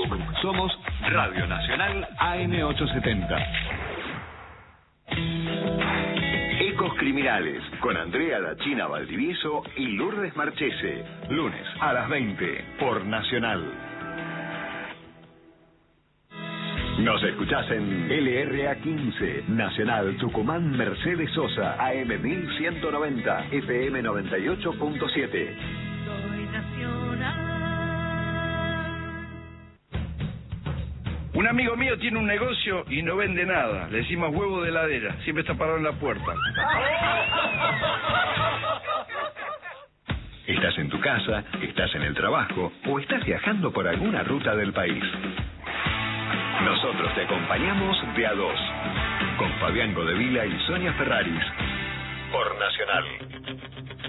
Facebook. Somos Radio Nacional AM870. Ecos Criminales, con Andrea La China Valdivieso y Lourdes Marchese. Lunes a las 20 por Nacional. Nos escuchás en LRA 15, Nacional Tucumán Mercedes Sosa, AM 1190, FM 98.7. Soy nacional. Un amigo mío tiene un negocio y no vende nada. Le decimos huevo de heladera. Siempre está parado en la puerta. Estás en tu casa, estás en el trabajo o estás viajando por alguna ruta del país. Nosotros te acompañamos de a dos, con Fabián Godevila y Sonia Ferraris, por Nacional.